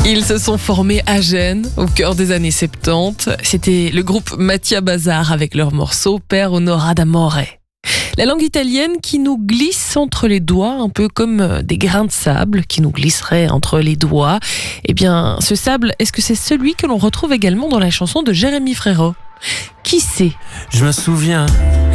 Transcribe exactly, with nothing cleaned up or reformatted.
Ils se sont formés à Gênes, au cœur des années soixante-dix. C'était le groupe Mattia Bazar avec leur morceau Per un'ora d'amore. La langue italienne qui nous glisse entre les doigts, un peu comme des grains de sable qui nous glisseraient entre les doigts. Eh bien, ce sable, est-ce que c'est celui que l'on retrouve également dans la chanson de Jérémy Frérot ? Qui sait ? Je me souviens